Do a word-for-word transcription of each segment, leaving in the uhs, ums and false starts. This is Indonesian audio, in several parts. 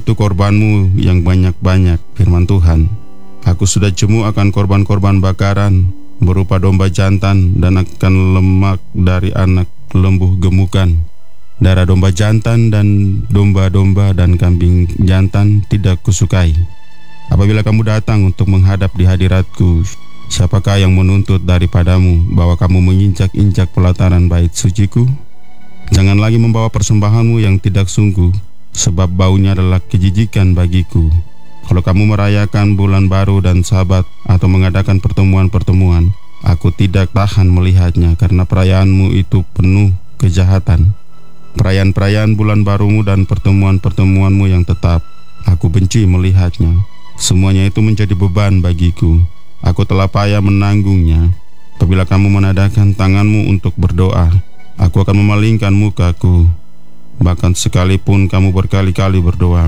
itu korbanmu yang banyak-banyak, firman Tuhan. Aku sudah jemu akan korban-korban bakaran berupa domba jantan dan akan lemak dari anak lembu gemukan. Darah domba jantan dan domba-domba dan kambing jantan tidak kusukai. Apabila kamu datang untuk menghadap di hadiratku, siapakah yang menuntut daripadamu bahwa kamu menginjak-injak pelataran bait suciku? Jangan lagi membawa persembahanmu yang tidak sungguh, sebab baunya adalah kejijikan bagiku. Kalau kamu merayakan bulan baru dan Sabat atau mengadakan pertemuan-pertemuan, aku tidak tahan melihatnya karena perayaanmu itu penuh kejahatan. Perayaan-perayaan bulan barumu dan pertemuan-pertemuanmu yang tetap, aku benci melihatnya. Semuanya itu menjadi beban bagiku. Aku telah payah menanggungnya. Apabila kamu menadahkan tanganmu untuk berdoa, aku akan memalingkan mukaku. Bahkan sekalipun kamu berkali-kali berdoa,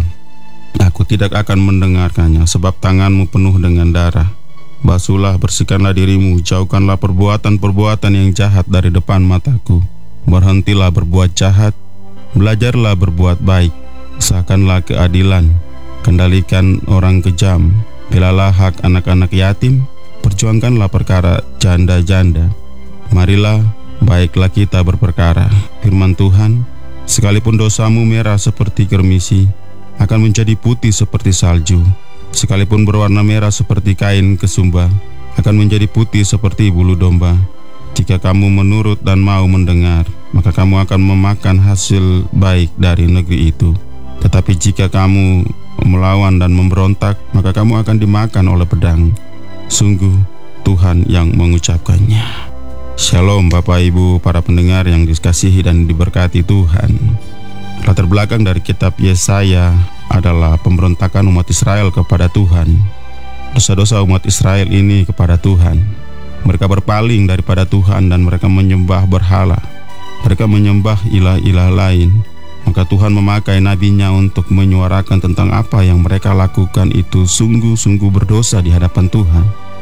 aku tidak akan mendengarkannya, sebab tanganmu penuh dengan darah. Basuhlah, bersihkanlah dirimu, jauhkanlah perbuatan-perbuatan yang jahat dari depan mataku. Berhentilah berbuat jahat, belajarlah berbuat baik, usahakanlah keadilan, kendalikan orang kejam, belalah hak anak-anak yatim, perjuangkanlah perkara janda-janda. Marilah, baiklah kita berperkara, firman Tuhan. Sekalipun dosamu merah seperti kermisi, akan menjadi putih seperti salju. Sekalipun berwarna merah seperti kain kesumba, akan menjadi putih seperti bulu domba. Jika kamu menurut dan mau mendengar, maka kamu akan memakan hasil baik dari negeri itu. Tetapi jika kamu melawan dan memberontak, maka kamu akan dimakan oleh pedang. Sungguh Tuhan yang mengucapkannya. Shalom Bapak Ibu para pendengar yang dikasihi dan diberkati Tuhan. Latar belakang dari kitab Yesaya adalah pemberontakan umat Israel kepada Tuhan. Dosa-dosa umat Israel ini kepada Tuhan. Mereka berpaling daripada Tuhan dan mereka menyembah berhala. Mereka menyembah ilah-ilah lain. Maka Tuhan memakai nabinya untuk menyuarakan tentang apa yang mereka lakukan itu sungguh-sungguh berdosa di hadapan Tuhan.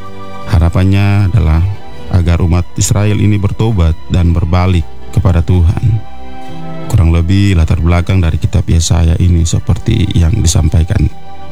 Harapannya adalah agar umat Israel ini bertobat dan berbalik kepada Tuhan. Kurang lebih latar belakang dari kitab Yesaya ini seperti yang disampaikan.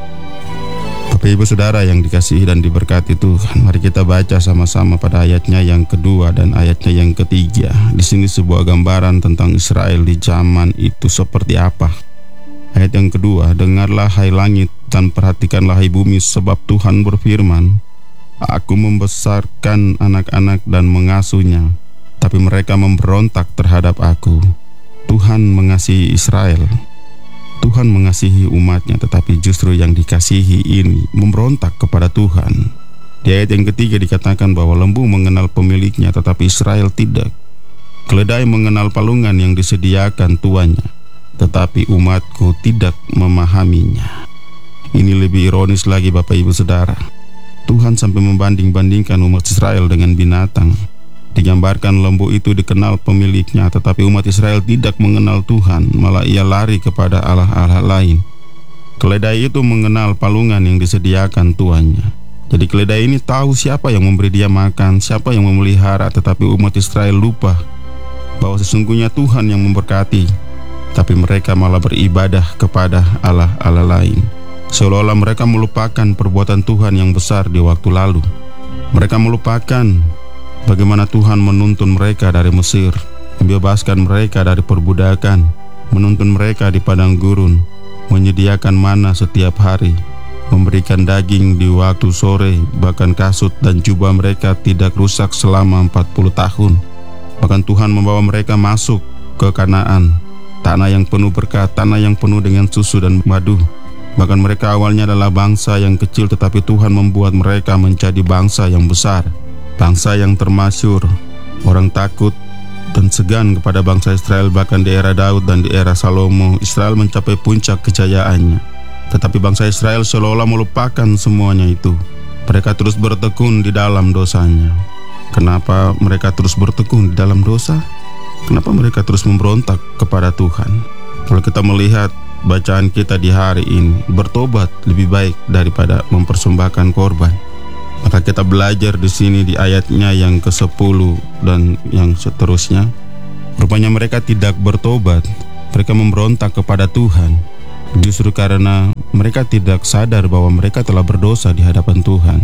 Bapak Ibu Saudara yang dikasihi dan diberkati Tuhan, mari kita baca sama-sama pada ayatnya yang kedua dan ayatnya yang ketiga. Di sini sebuah gambaran tentang Israel di zaman itu seperti apa. Ayat yang kedua, dengarlah hai langit dan perhatikanlah hai bumi, sebab Tuhan berfirman, Aku membesarkan anak-anak dan mengasuhnya, tapi mereka memberontak terhadap aku. Tuhan mengasihi Israel. Tuhan mengasihi umatnya, tetapi justru yang dikasihi ini memberontak kepada Tuhan. Di ayat yang ketiga dikatakan bahwa lembu mengenal pemiliknya, tetapi Israel tidak. Keledai mengenal palungan yang disediakan tuannya, tetapi umatku tidak memahaminya. Ini lebih ironis lagi Bapak Ibu Saudara. Tuhan sampai membanding-bandingkan umat Israel dengan binatang. Digambarkan lembu itu dikenal pemiliknya, tetapi umat Israel tidak mengenal Tuhan, malah ia lari kepada allah-allah lain. Keledai itu mengenal palungan yang disediakan tuannya. Jadi keledai ini tahu siapa yang memberi dia makan, siapa yang memelihara, tetapi umat Israel lupa bahwa sesungguhnya Tuhan yang memberkati, tapi mereka malah beribadah kepada allah-allah lain. Seolah-olah mereka melupakan perbuatan Tuhan yang besar di waktu lalu. Mereka melupakan bagaimana Tuhan menuntun mereka dari Mesir, membebaskan mereka dari perbudakan, menuntun mereka di padang gurun, menyediakan mana setiap hari, memberikan daging di waktu sore, bahkan kasut dan jubah mereka tidak rusak selama empat puluh tahun. Bahkan Tuhan membawa mereka masuk ke Kanaan, tanah yang penuh berkat, tanah yang penuh dengan susu dan madu. Bahkan mereka awalnya adalah bangsa yang kecil, tetapi Tuhan membuat mereka menjadi bangsa yang besar, bangsa yang termasyur. Orang takut dan segan kepada bangsa Israel. Bahkan di era Daud dan di era Salomo, Israel mencapai puncak kejayaannya. Tetapi bangsa Israel seolah-olah melupakan semuanya itu. Mereka terus bertekun di dalam dosanya. Kenapa mereka terus bertekun di dalam dosa? Kenapa mereka terus memberontak kepada Tuhan? Kalau kita melihat bacaan kita di hari ini, bertobat lebih baik daripada mempersembahkan korban. Maka kita belajar di sini di ayatnya yang kesepuluh dan yang seterusnya. Rupanya mereka tidak bertobat, mereka memberontak kepada Tuhan. Justru karena mereka tidak sadar bahwa mereka telah berdosa di hadapan Tuhan.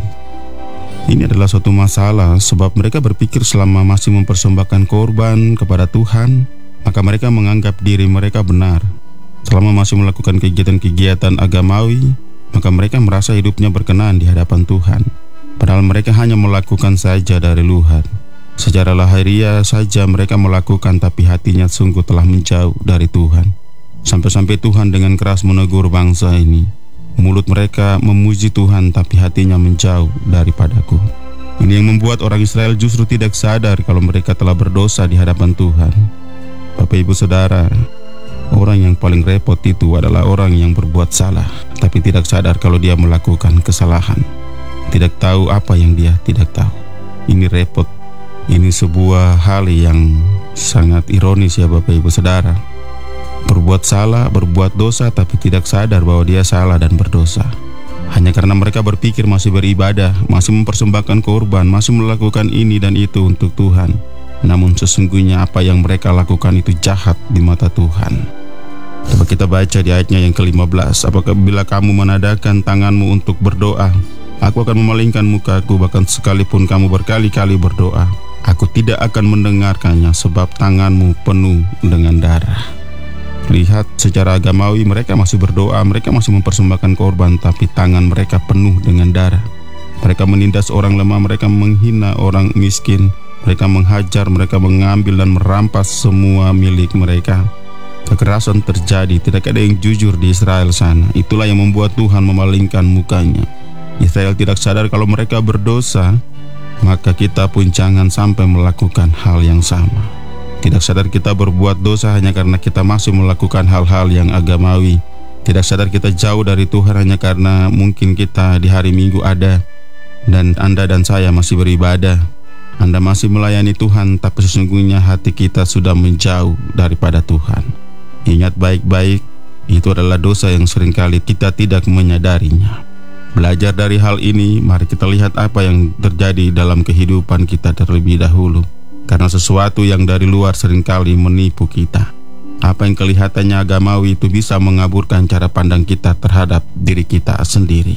Ini adalah suatu masalah sebab mereka berpikir selama masih mempersembahkan korban kepada Tuhan, maka mereka menganggap diri mereka benar. Selama masih melakukan kegiatan-kegiatan agamawi, maka mereka merasa hidupnya berkenan di hadapan Tuhan. Padahal mereka hanya melakukan saja dari luar. Secara lahiriah saja mereka melakukan, tapi hatinya sungguh telah menjauh dari Tuhan. Sampai-sampai Tuhan dengan keras menegur bangsa ini. Mulut mereka memuji Tuhan, tapi hatinya menjauh daripadaku. Ini yang membuat orang Israel justru tidak sadar kalau mereka telah berdosa di hadapan Tuhan. Bapak Ibu Saudara, orang yang paling repot itu adalah orang yang berbuat salah, tapi tidak sadar kalau dia melakukan kesalahan. Tidak tahu apa yang dia tidak tahu. Ini repot. Ini sebuah hal yang sangat ironis ya Bapak Ibu Saudara. Berbuat salah, berbuat dosa, tapi tidak sadar bahwa dia salah dan berdosa. Hanya karena mereka berpikir masih beribadah, masih mempersembahkan korban, masih melakukan ini dan itu untuk Tuhan. Namun sesungguhnya apa yang mereka lakukan itu jahat di mata Tuhan. Coba kita baca di ayatnya yang kelima belas. Apakah bila kamu menadakan tanganmu untuk berdoa, aku akan memalingkan mukaku, bahkan sekalipun kamu berkali-kali berdoa, aku tidak akan mendengarkannya sebab tanganmu penuh dengan darah. Lihat, secara agamawi mereka masih berdoa, mereka masih mempersembahkan korban, tapi tangan mereka penuh dengan darah. Mereka menindas orang lemah, mereka menghina orang miskin, mereka menghajar, mereka mengambil dan merampas semua milik mereka. Kekerasan terjadi, tidak ada yang jujur di Israel sana. Itulah yang membuat Tuhan memalingkan mukanya. Israel tidak sadar kalau mereka berdosa, maka kita pun jangan sampai melakukan hal yang sama. Tidak sadar kita berbuat dosa hanya karena kita masih melakukan hal-hal yang agamawi. Tidak sadar kita jauh dari Tuhan hanya karena mungkin kita di hari Minggu ada, dan Anda dan saya masih beribadah. Anda masih melayani Tuhan, tapi sesungguhnya hati kita sudah menjauh daripada Tuhan. Ingat baik-baik, itu adalah dosa yang seringkali kita tidak menyadarinya. Belajar dari hal ini, mari kita lihat apa yang terjadi dalam kehidupan kita terlebih dahulu. Karena sesuatu yang dari luar seringkali menipu kita. Apa yang kelihatannya agamawi itu bisa mengaburkan cara pandang kita terhadap diri kita sendiri.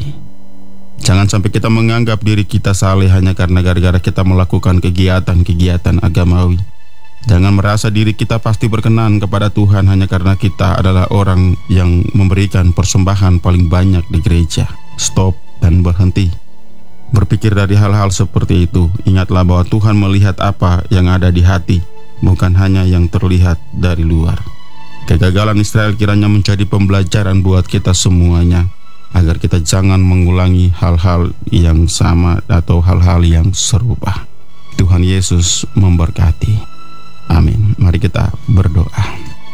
Jangan sampai kita menganggap diri kita saleh hanya karena gara-gara kita melakukan kegiatan-kegiatan agamawi. Jangan merasa diri kita pasti berkenan kepada Tuhan hanya karena kita adalah orang yang memberikan persembahan paling banyak di gereja. Stop dan berhenti. Berpikir dari hal-hal seperti itu. Ingatlah bahwa Tuhan melihat apa yang ada di hati, bukan hanya yang terlihat dari luar. Kegagalan Israel kiranya menjadi pembelajaran buat kita semuanya, agar kita jangan mengulangi hal-hal yang sama atau hal-hal yang serupa. Tuhan Yesus memberkati. Amin. Mari kita berdoa.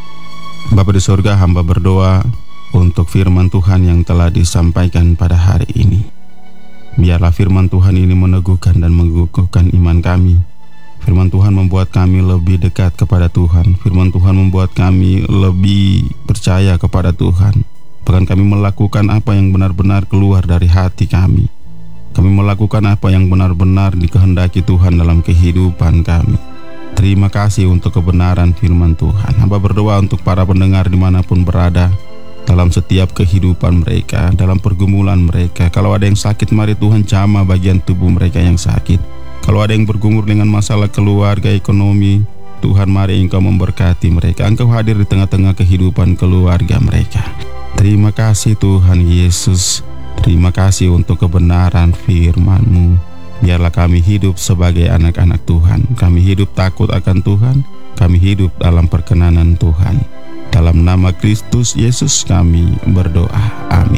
Bapa di surga, hamba berdoa untuk firman Tuhan yang telah disampaikan pada hari ini. Biarlah firman Tuhan ini meneguhkan dan mengukuhkan iman kami. Firman Tuhan membuat kami lebih dekat kepada Tuhan. Firman Tuhan membuat kami lebih percaya kepada Tuhan. Bahkan kami melakukan apa yang benar-benar keluar dari hati kami. Kami melakukan apa yang benar-benar dikehendaki Tuhan dalam kehidupan kami. Terima kasih untuk kebenaran firman Tuhan. Hamba berdoa untuk para pendengar dimanapun berada, dalam setiap kehidupan mereka, dalam pergumulan mereka. Kalau ada yang sakit, mari Tuhan jamah bagian tubuh mereka yang sakit. Kalau ada yang bergumul dengan masalah keluarga, ekonomi, Tuhan mari Engkau memberkati mereka. Engkau hadir di tengah-tengah kehidupan keluarga mereka. Terima kasih Tuhan Yesus. Terima kasih untuk kebenaran firman-Mu. Biarlah kami hidup sebagai anak-anak Tuhan. Kami hidup takut akan Tuhan. Kami hidup dalam perkenanan Tuhan. Dalam nama Kristus Yesus kami berdoa. Amin.